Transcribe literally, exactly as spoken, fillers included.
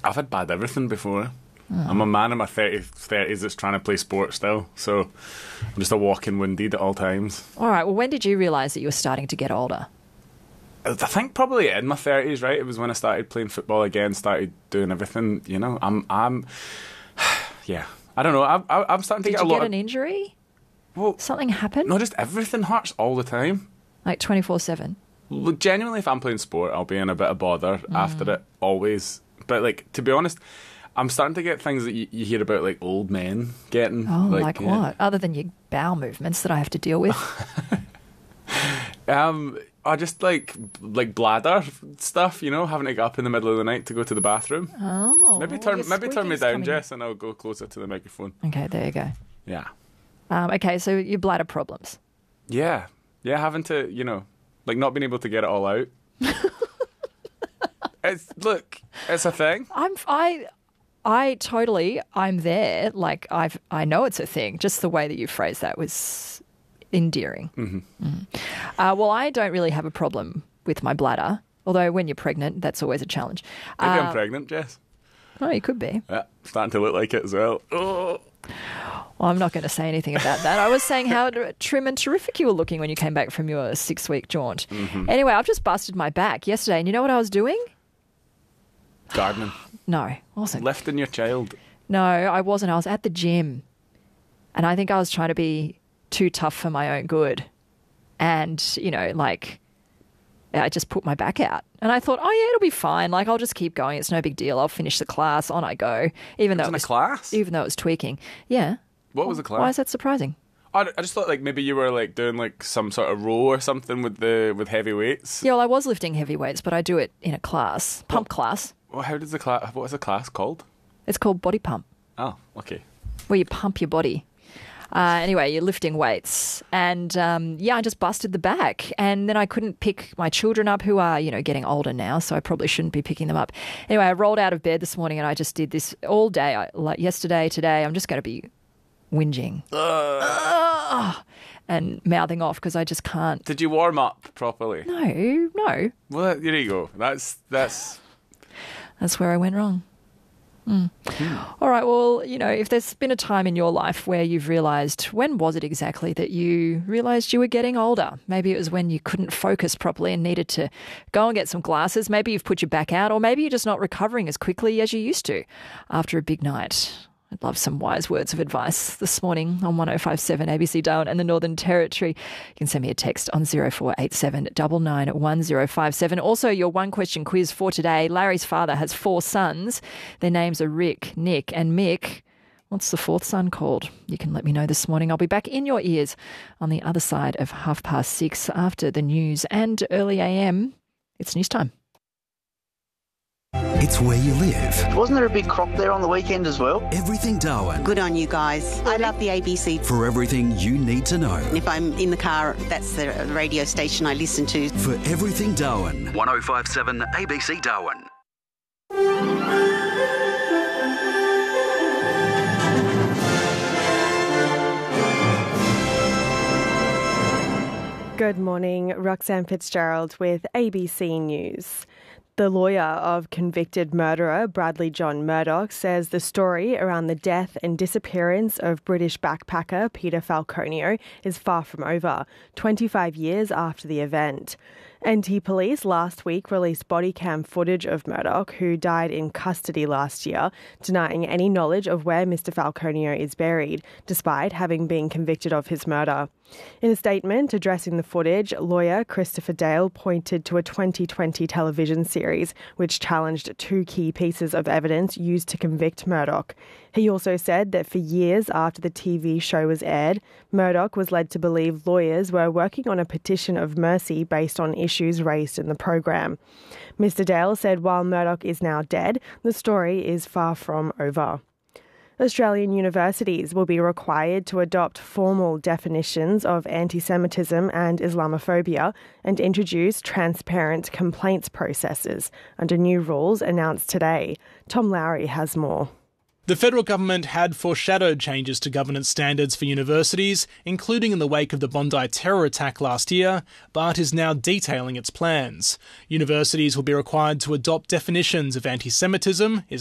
I've had bad everything before. Oh. I'm a man in my thirties that's trying to play sport still, so I'm just a walking winded at all times. All right, well, when did you realise that you were starting to get older? I think probably in my thirties, right? It was when I started playing football again, started doing everything, you know. I'm, I'm, yeah, I don't know. I'm, I'm starting to did get a lot Did you get of, an injury? Well, something happened? No, just everything hurts all the time. Like twenty-four seven? Look, genuinely, if I'm playing sport, I'll be in a bit of bother mm. after it, always. But, like, to be honest, I'm starting to get things that you, you hear about, like, old men getting. Oh, like, like yeah. what? Other than your bowel movements that I have to deal with? um, I just, like, like bladder stuff, you know, having to get up in the middle of the night to go to the bathroom. Oh. Maybe turn, well, maybe turn me down, coming. Jess, and I'll go closer to the microphone. Okay, there you go. Yeah. Um, okay, so your bladder problems. Yeah. Yeah, having to, you know, like, not being able to get it all out. It's look, it's a thing. I'm I I totally I'm there. Like I've I know it's a thing. Just the way that you phrased that was endearing. Mm-hmm. Mm. Uh, well, I don't really have a problem with my bladder. Although when you're pregnant, that's always a challenge. Maybe uh, I'm pregnant, Jess. Oh, you could be. Yeah, starting to look like it as well. Oh. Well, I'm not going to say anything about that. I was saying how trim and terrific you were looking when you came back from your six-week jaunt. Mm-hmm. Anyway, I've just busted my back yesterday, and you know what I was doing? Gardening. No, I wasn't. Lifting your child. No, I wasn't. I was at the gym, and I think I was trying to be too tough for my own good. And, you know, like, I just put my back out. And I thought, oh, yeah, it'll be fine. Like, I'll just keep going. It's no big deal. I'll finish the class. On I go. Even though it was in it was, a class? Even though it was tweaking. Yeah. What was the class? Why is that surprising? I, I just thought, like, maybe you were, like, doing, like, some sort of row or something with the with heavy weights. Yeah, well, I was lifting heavy weights, but I do it in a class. Pump well, class. Well, how does the class... What is the class called? It's called body pump. Oh, okay. Where you pump your body. Uh, anyway, you're lifting weights. And, um, yeah, I just busted the back. And then I couldn't pick my children up, who are, you know, getting older now, so I probably shouldn't be picking them up. Anyway, I rolled out of bed this morning and I just did this all day. I, like yesterday, today, I'm just going to be whinging. Uh. And mouthing off because I just can't. Did you warm up properly? No, no. Well, there you go. That's... that's... That's where I went wrong. Mm. Mm. All right, well, you know, if there's been a time in your life where you've realised, when was it exactly that you realised you were getting older? Maybe it was when you couldn't focus properly and needed to go and get some glasses. Maybe you've put your back out, or maybe you're just not recovering as quickly as you used to after a big night. I'd love some wise words of advice this morning on one oh five seven A B C Darwin and the Northern Territory. You can send me a text on zero four eight seven nine nine one zero five seven. Also, your one question quiz for today. Larry's father has four sons. Their names are Rick, Nick and Mick. What's the fourth son called? You can let me know this morning. I'll be back in your ears on the other side of half past six after the news and early A M. It's news time. It's where you live. Wasn't there a big crop there on the weekend as well? Everything Darwin. Good on you guys. I love the A B C. For everything you need to know. If I'm in the car, that's the radio station I listen to. For everything Darwin. one oh five seven A B C Darwin. Good morning, Roxanne Fitzgerald with A B C News. The lawyer of convicted murderer Bradley John Murdoch says the story around the death and disappearance of British backpacker Peter Falconio is far from over, twenty-five years after the event. N T Police last week released body cam footage of Murdoch, who died in custody last year, denying any knowledge of where Mister Falconio is buried, despite having been convicted of his murder. In a statement addressing the footage, lawyer Christopher Dale pointed to a twenty twenty television series which challenged two key pieces of evidence used to convict Murdoch. He also said that for years after the T V show was aired, Murdoch was led to believe lawyers were working on a petition of mercy based on issues raised in the program. Mister Dale said while Murdoch is now dead, the story is far from over. Australian universities will be required to adopt formal definitions of anti-Semitism and Islamophobia and introduce transparent complaints processes under new rules announced today. Tom Lowry has more. The federal government had foreshadowed changes to governance standards for universities, including in the wake of the Bondi terror attack last year, but is now detailing its plans. Universities will be required to adopt definitions of anti-Semitism,